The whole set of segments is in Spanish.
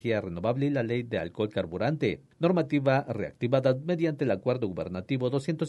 renovable y la Ley de Alcohol Carburante, normativa reactivada mediante el Acuerdo Gubernativo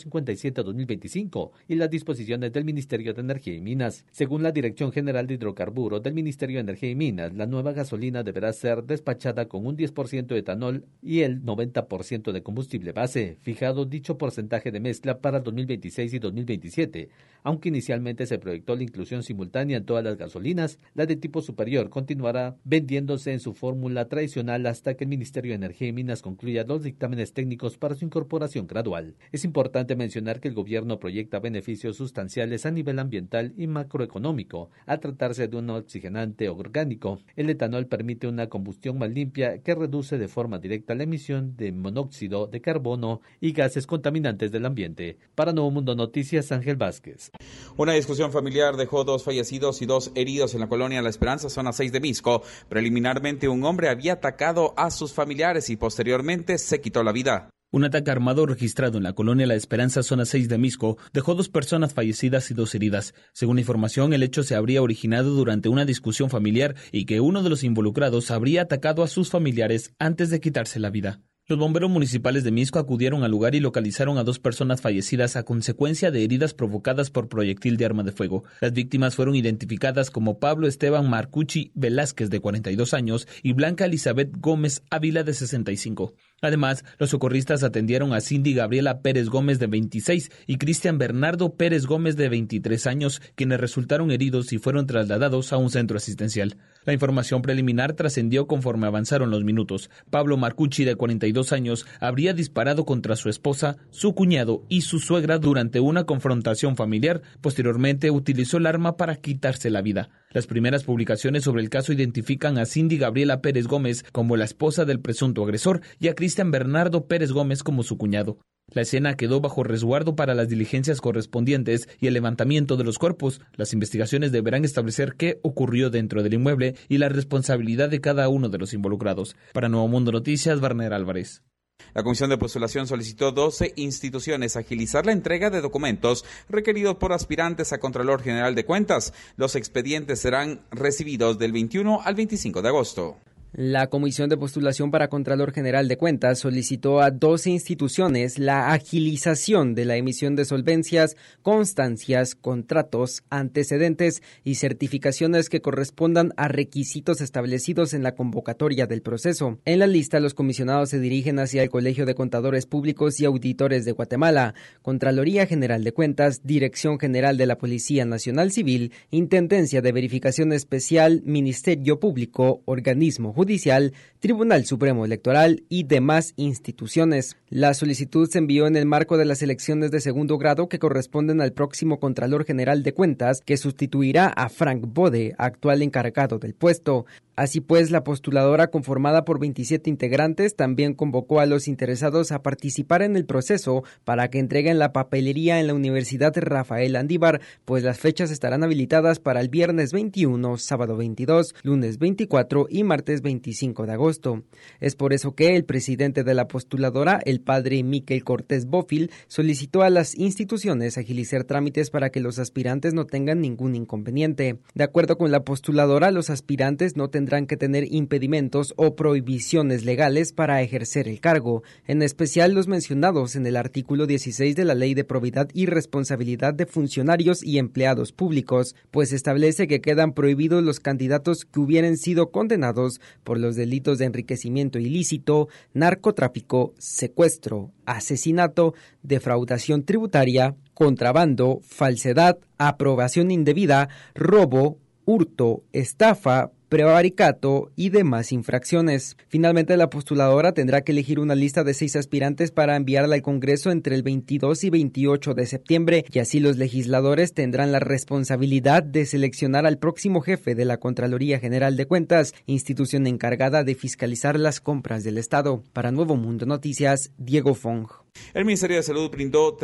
257-2025 y las disposiciones del Ministerio de Energía y Minas. Según la Dirección General de Hidrocarburos del Ministerio de Energía y Minas, la nueva gasolina deberá ser despachada con un 10% de etanol y el 90% de combustible base, fijado dicho porcentaje de mezcla para 2026 y 2027. Aunque inicialmente se proyectó la inclusión simultánea en todas las gasolinas, la de tipo superior continuará vendiéndose en su fórmula tradicional hasta que el Ministerio de Energía y Minas concluya los dictámenes técnicos para su incorporación gradual. Es importante mencionar que el gobierno proyecta beneficios sustanciales a nivel ambiental y macroeconómico. Al tratarse de un oxigenante orgánico, el etanol permite una combustión más limpia que reduce de forma directa la emisión de monóxido de carbono y gases contaminantes del ambiente. Para Nuevo Mundo Noticias, Ángel Vázquez. Una discusión familiar dejó 2 fallecidos y 2 heridos en la colonia La Esperanza, zona 6 de Misco. Preliminarmente, un hombre había atacado a sus familiares y posteriormente se quitó la vida. Un ataque armado registrado en la colonia La Esperanza, zona 6 de Misco, dejó 2 personas fallecidas y 2 heridas. Según información, el hecho se habría originado durante una discusión familiar y que uno de los involucrados habría atacado a sus familiares antes de quitarse la vida. Los bomberos municipales de Misco acudieron al lugar y localizaron a 2 personas fallecidas a consecuencia de heridas provocadas por proyectil de arma de fuego. Las víctimas fueron identificadas como Pablo Esteban Marcucci Velázquez, de 42 años, y Blanca Elizabeth Gómez Ávila, de 65. Además, los socorristas atendieron a Cindy Gabriela Pérez Gómez, de 26, y Cristian Bernardo Pérez Gómez, de 23 años, quienes resultaron heridos y fueron trasladados a un centro asistencial. La información preliminar trascendió conforme avanzaron los minutos. Pablo Marcucci, de 42 años, habría disparado contra su esposa, su cuñado y su suegra durante una confrontación familiar. Posteriormente, utilizó el arma para quitarse la vida. Las primeras publicaciones sobre el caso identifican a Cindy Gabriela Pérez Gómez como la esposa del presunto agresor y a Cristian Bernardo Pérez Gómez como su cuñado. La escena quedó bajo resguardo para las diligencias correspondientes y el levantamiento de los cuerpos. Las investigaciones deberán establecer qué ocurrió dentro del inmueble y la responsabilidad de cada uno de los involucrados. Para Nuevo Mundo Noticias, Barner Álvarez. La Comisión de Postulación solicitó 12 instituciones agilizar la entrega de documentos requeridos por aspirantes a Contralor General de Cuentas. Los expedientes serán recibidos del 21 al 25 de agosto. La Comisión de Postulación para Contralor General de Cuentas solicitó a 12 instituciones la agilización de la emisión de solvencias, constancias, contratos, antecedentes y certificaciones que correspondan a requisitos establecidos en la convocatoria del proceso. En la lista, los comisionados se dirigen hacia el Colegio de Contadores Públicos y Auditores de Guatemala, Contraloría General de Cuentas, Dirección General de la Policía Nacional Civil, Intendencia de Verificación Especial, Ministerio Público, Organismo Judicial, Tribunal Supremo Electoral y demás instituciones. La solicitud se envió en el marco de las elecciones de segundo grado que corresponden al próximo Contralor General de Cuentas, que sustituirá a Frank Bode, actual encargado del puesto. Así pues, la postuladora, conformada por 27 integrantes, también convocó a los interesados a participar en el proceso para que entreguen la papelería en la Universidad Rafael Andívar, pues las fechas estarán habilitadas para el viernes 21, sábado 22, lunes 24 y martes 25 de agosto. Es por eso que el presidente de la postuladora, el padre Miquel Cortés Bófil, solicitó a las instituciones agilizar trámites para que los aspirantes no tengan ningún inconveniente. De acuerdo con la postuladora, los aspirantes no tendrán que tener impedimentos o prohibiciones legales para ejercer el cargo, en especial los mencionados en el artículo 16 de la Ley de Probidad y Responsabilidad de Funcionarios y Empleados Públicos, pues establece que quedan prohibidos los candidatos que hubieran sido condenados por los delitos de enriquecimiento ilícito, narcotráfico, secuestro, asesinato, defraudación tributaria, contrabando, falsedad, aprobación indebida, robo, hurto, estafa, prevaricato y demás infracciones. Finalmente, la postuladora tendrá que elegir una lista de 6 aspirantes para enviarla al Congreso entre el 22 y 28 de septiembre, y así los legisladores tendrán la responsabilidad de seleccionar al próximo jefe de la Contraloría General de Cuentas, institución encargada de fiscalizar las compras del Estado. Para Nuevo Mundo Noticias, Diego Fong. El Ministerio de Salud brindó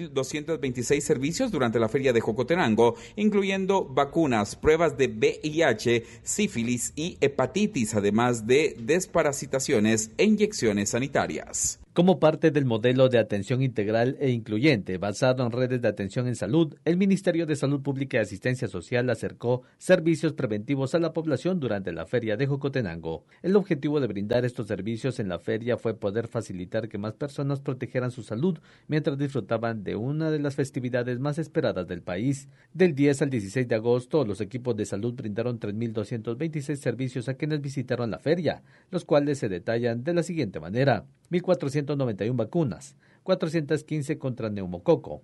3.226 servicios durante la Feria de Jocotenango, incluyendo vacunas, pruebas de VIH, sífilis y hepatitis, además de desparasitaciones e inyecciones sanitarias. Como parte del modelo de atención integral e incluyente basado en redes de atención en salud, el Ministerio de Salud Pública y Asistencia Social acercó servicios preventivos a la población durante la Feria de Jocotenango. El objetivo de brindar estos servicios en la feria fue poder facilitar que más personas protegieran su salud mientras disfrutaban de una de las festividades más esperadas del país. Del 10 al 16 de agosto, los equipos de salud brindaron 3.226 servicios a quienes visitaron la feria, los cuales se detallan de la siguiente manera: 1.491 vacunas, 415 contra neumococo,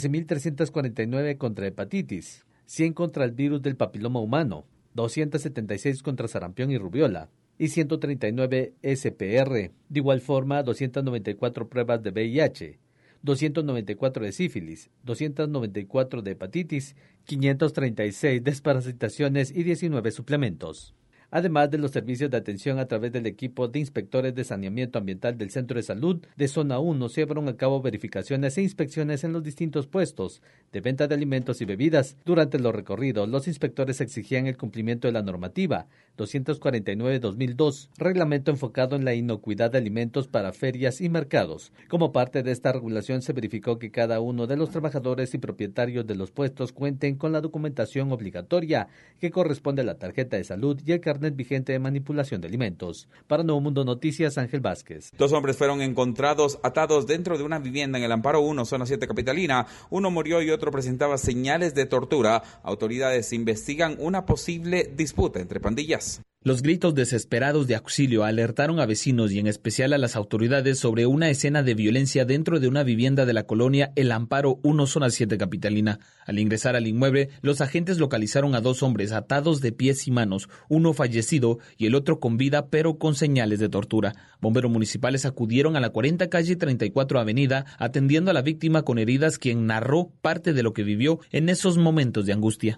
13.349 contra hepatitis, 100 contra el virus del papiloma humano, 276 contra sarampión y rubiola, y 139 SPR. De igual forma, 294 pruebas de VIH, 294 de sífilis, 294 de hepatitis, 536 desparasitaciones y 19 suplementos. Además de los servicios de atención a través del equipo de inspectores de saneamiento ambiental del Centro de Salud de Zona 1 se llevaron a cabo verificaciones e inspecciones en los distintos puestos de venta de alimentos y bebidas. Durante los recorridos, los inspectores exigían el cumplimiento de la normativa 249-2002, reglamento enfocado en la inocuidad de alimentos para ferias y mercados. Como parte de esta regulación, se verificó que cada uno de los trabajadores y propietarios de los puestos cuenten con la documentación obligatoria que corresponde a la tarjeta de salud y el carnet vigente de manipulación de alimentos. Para Nuevo Mundo Noticias, Ángel Vázquez. 2 hombres fueron encontrados atados dentro de una vivienda en el Amparo 1, zona 7 capitalina. Uno murió y otro presentaba señales de tortura. Autoridades investigan una posible disputa entre pandillas. Los gritos desesperados de auxilio alertaron a vecinos y en especial a las autoridades sobre una escena de violencia dentro de una vivienda de la colonia El Amparo 1, zona 7 capitalina. Al ingresar al inmueble, los agentes localizaron a 2 hombres atados de pies y manos, uno fallecido y el otro con vida pero con señales de tortura. Bomberos municipales acudieron a la 40 calle 34 avenida atendiendo a la víctima con heridas, quien narró parte de lo que vivió en esos momentos de angustia.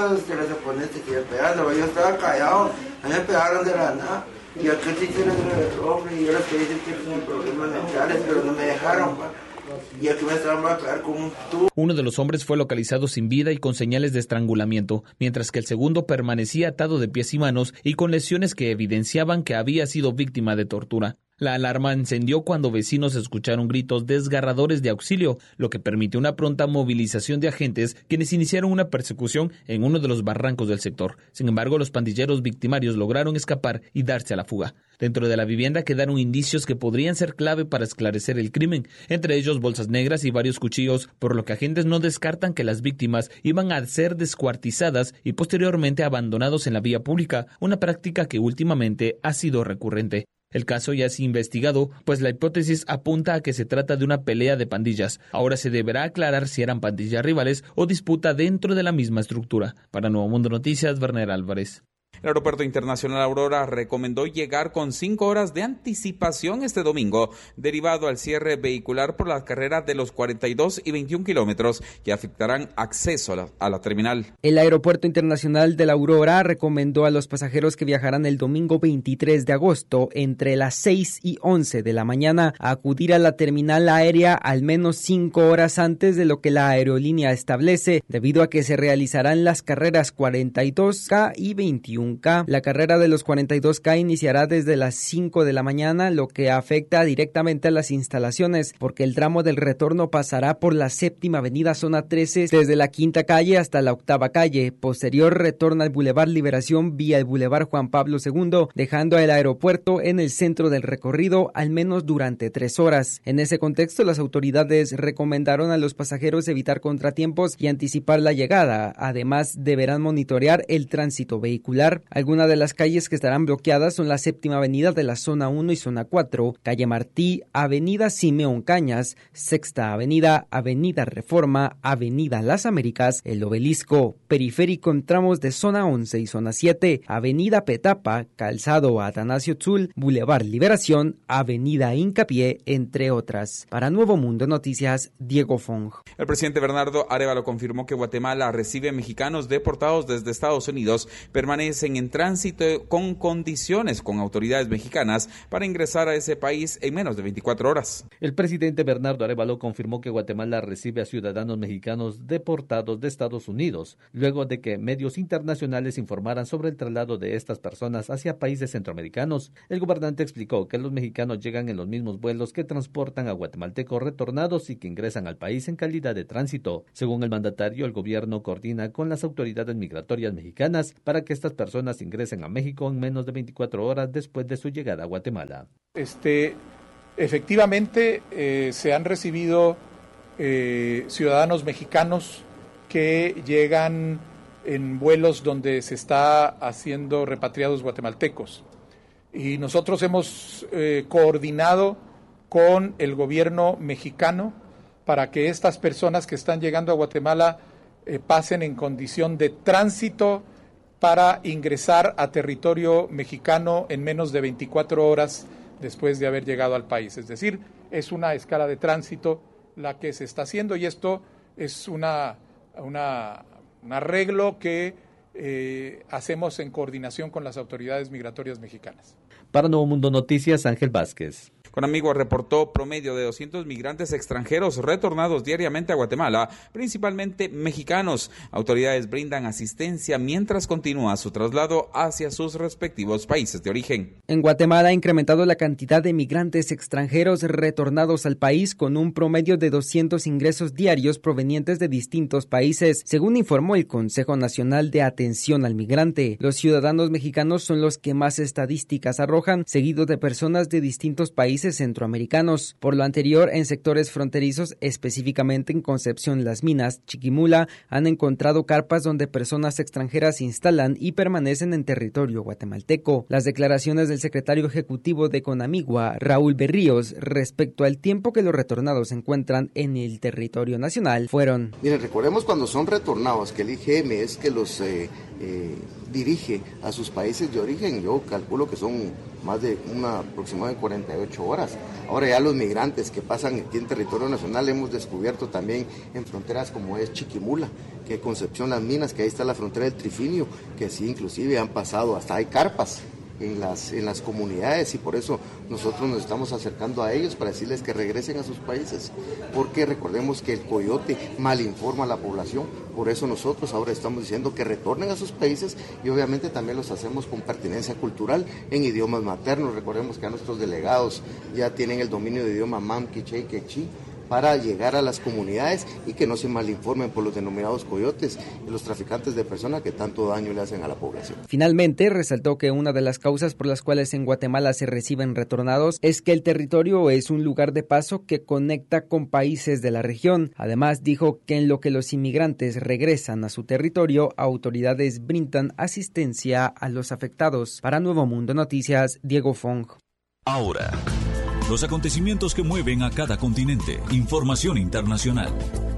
Yo estaba callado. A mí me pegaron de la nada y aquel sí tiene el hombre y yo les pedí que tienen problemas mentales, pero no me dejaron. Y aquí me estaban a pegar con un tubo. Uno de los hombres fue localizado sin vida y con señales de estrangulamiento, mientras que el segundo permanecía atado de pies y manos y con lesiones que evidenciaban que había sido víctima de tortura. La alarma encendió cuando vecinos escucharon gritos desgarradores de auxilio, lo que permitió una pronta movilización de agentes, quienes iniciaron una persecución en uno de los barrancos del sector. Sin embargo, los pandilleros victimarios lograron escapar y darse a la fuga. Dentro de la vivienda quedaron indicios que podrían ser clave para esclarecer el crimen, entre ellos bolsas negras y varios cuchillos, por lo que agentes no descartan que las víctimas iban a ser descuartizadas y posteriormente abandonados en la vía pública, una práctica que últimamente ha sido recurrente. El caso ya es investigado, pues la hipótesis apunta a que se trata de una pelea de pandillas. Ahora se deberá aclarar si eran pandillas rivales o disputa dentro de la misma estructura. Para Nuevo Mundo Noticias, Werner Álvarez. El Aeropuerto Internacional Aurora recomendó llegar con 5 horas de anticipación este domingo, derivado al cierre vehicular por la carrera de los 42 y 21 kilómetros que afectarán acceso a la terminal. El Aeropuerto Internacional de la Aurora recomendó a los pasajeros que viajarán el domingo 23 de agosto entre las 6 y 11 de la mañana a acudir a la terminal aérea al menos 5 horas antes de lo que la aerolínea establece, debido a que se realizarán las carreras 42K y 21K. La carrera de los 42K iniciará desde las 5 de la mañana, lo que afecta directamente a las instalaciones, porque el tramo del retorno pasará por la séptima avenida zona 13 desde la quinta calle hasta la octava calle. Posterior retorna al Boulevard Liberación vía el Boulevard Juan Pablo II, dejando el aeropuerto en el centro del recorrido al menos durante 3 horas. En ese contexto, las autoridades recomendaron a los pasajeros evitar contratiempos y anticipar la llegada. Además, deberán monitorear el tránsito vehicular. Algunas de las calles que estarán bloqueadas son la séptima avenida de la zona 1 y zona 4, calle Martí, avenida Simeón Cañas, sexta avenida, avenida Reforma, avenida Las Américas, el Obelisco, periférico en tramos de zona 11 y zona 7, avenida Petapa, calzado Atanasio Tzul, Boulevard Liberación, avenida Hincapié, entre otras. Para Nuevo Mundo Noticias, Diego Fong. El presidente Bernardo Arévalo confirmó que Guatemala recibe mexicanos deportados desde Estados Unidos, permanecen realicen en tránsito con condiciones con autoridades mexicanas para ingresar a ese país en menos de 24 horas. El presidente Bernardo Arévalo confirmó que Guatemala recibe a ciudadanos mexicanos deportados de Estados Unidos, luego de que medios internacionales informaran sobre el traslado de estas personas hacia países centroamericanos. El gobernante explicó que los mexicanos llegan en los mismos vuelos que transportan a guatemaltecos retornados y que ingresan al país en calidad de tránsito. Según el mandatario, el gobierno coordina con las autoridades migratorias mexicanas para que estas personas ingresen a México en menos de 24 horas después de su llegada a Guatemala. Efectivamente, se han recibido ciudadanos mexicanos que llegan en vuelos donde se está haciendo repatriados guatemaltecos. Y nosotros hemos coordinado con el gobierno mexicano para que estas personas que están llegando a Guatemala pasen en condición de tránsito para ingresar a territorio mexicano en menos de 24 horas después de haber llegado al país. Es decir, es una escala de tránsito la que se está haciendo y esto es un arreglo que hacemos en coordinación con las autoridades migratorias mexicanas. Para Nuevo Mundo Noticias, Ángel Vázquez. Con Amigos reportó promedio de 200 migrantes extranjeros retornados diariamente a Guatemala, principalmente mexicanos. Autoridades brindan asistencia mientras continúa su traslado hacia sus respectivos países de origen. En Guatemala ha incrementado la cantidad de migrantes extranjeros retornados al país con un promedio de 200 ingresos diarios provenientes de distintos países, según informó el Consejo Nacional de Atención al Migrante. Los ciudadanos mexicanos son los que más estadísticas arrojan, seguido de personas de distintos países centroamericanos. Por lo anterior, en sectores fronterizos, específicamente en Concepción Las Minas, Chiquimula, han encontrado carpas donde personas extranjeras se instalan y permanecen en territorio guatemalteco. Las declaraciones del secretario ejecutivo de Conamigua, Raúl Berríos, respecto al tiempo que los retornados se encuentran en el territorio nacional, fueron: Miren, recordemos cuando son retornados, que el IGM es que los dirige a sus países de origen, yo calculo que son más de aproximadamente 48 horas. Ahora ya los migrantes que pasan aquí en territorio nacional hemos descubierto también en fronteras como es Chiquimula, que Concepción Las Minas, que ahí está la frontera del Trifinio, que sí inclusive han pasado, hasta hay carpas en las comunidades y por eso nosotros nos estamos acercando a ellos para decirles que regresen a sus países, porque recordemos que el coyote malinforma a la población, por eso nosotros ahora estamos diciendo que retornen a sus países y obviamente también los hacemos con pertinencia cultural en idiomas maternos. Recordemos que a nuestros delegados ya tienen el dominio de idioma mam, quiché y quechí para llegar a las comunidades y que no se malinformen por los denominados coyotes y los traficantes de personas que tanto daño le hacen a la población. Finalmente, resaltó que una de las causas por las cuales en Guatemala se reciben retornados es que el territorio es un lugar de paso que conecta con países de la región. Además, dijo que en lo que los inmigrantes regresan a su territorio, autoridades brindan asistencia a los afectados. Para Nuevo Mundo Noticias, Diego Fong. Ahora, los acontecimientos que mueven a cada continente. Información internacional.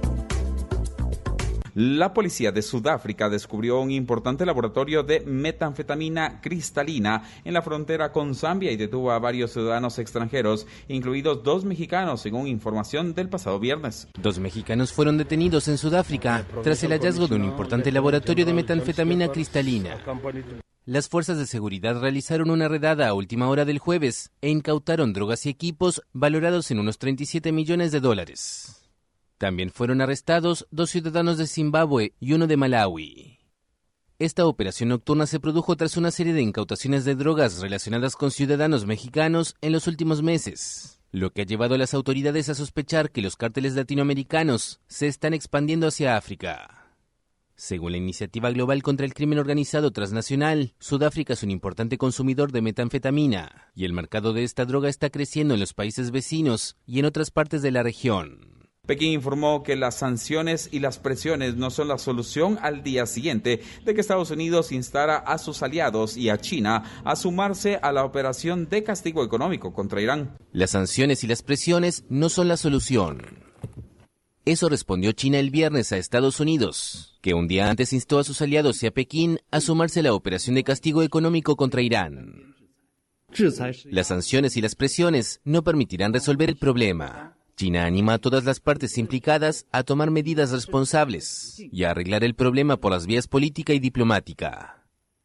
La policía de Sudáfrica descubrió un importante laboratorio de metanfetamina cristalina en la frontera con Zambia y detuvo a varios ciudadanos extranjeros, incluidos 2 mexicanos, según información del pasado viernes. 2 mexicanos fueron detenidos en Sudáfrica tras el hallazgo de un importante laboratorio de metanfetamina cristalina. Las fuerzas de seguridad realizaron una redada a última hora del jueves e incautaron drogas y equipos valorados en unos $37 millones. También fueron arrestados 2 ciudadanos de Zimbabue y 1 de Malawi. Esta operación nocturna se produjo tras una serie de incautaciones de drogas relacionadas con ciudadanos mexicanos en los últimos meses, lo que ha llevado a las autoridades a sospechar que los cárteles latinoamericanos se están expandiendo hacia África. Según la Iniciativa Global contra el Crimen Organizado Transnacional, Sudáfrica es un importante consumidor de metanfetamina y el mercado de esta droga está creciendo en los países vecinos y en otras partes de la región. Pekín informó que las sanciones y las presiones no son la solución al día siguiente de que Estados Unidos instara a sus aliados y a China a sumarse a la operación de castigo económico contra Irán. Las sanciones y las presiones no son la solución. Eso respondió China el viernes a Estados Unidos, que un día antes instó a sus aliados y a Pekín a sumarse a la operación de castigo económico contra Irán. Las sanciones y las presiones no permitirán resolver el problema. China anima a todas las partes implicadas a tomar medidas responsables y a arreglar el problema por las vías política y diplomática.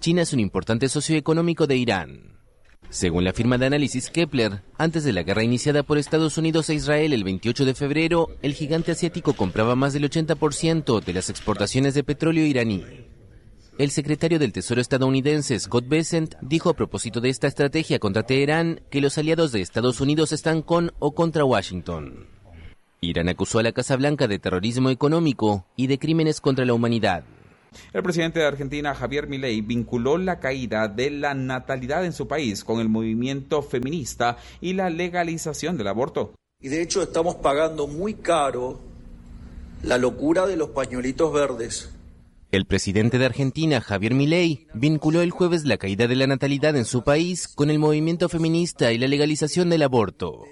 China es un importante socio económico de Irán. Según la firma de análisis Kepler, antes de la guerra iniciada por Estados Unidos e Israel el 28 de febrero, el gigante asiático compraba más del 80% de las exportaciones de petróleo iraní. El secretario del Tesoro estadounidense Scott Bessent dijo a propósito de esta estrategia contra Teherán que los aliados de Estados Unidos están con o contra Washington. Irán acusó a la Casa Blanca de terrorismo económico y de crímenes contra la humanidad. El presidente de Argentina, Javier Milei, vinculó la caída de la natalidad en su país con el movimiento feminista y la legalización del aborto. Y de hecho estamos pagando muy caro la locura de los pañuelitos verdes. El presidente de Argentina, Javier Milei, vinculó el jueves la caída de la natalidad en su país con el movimiento feminista y la legalización del aborto.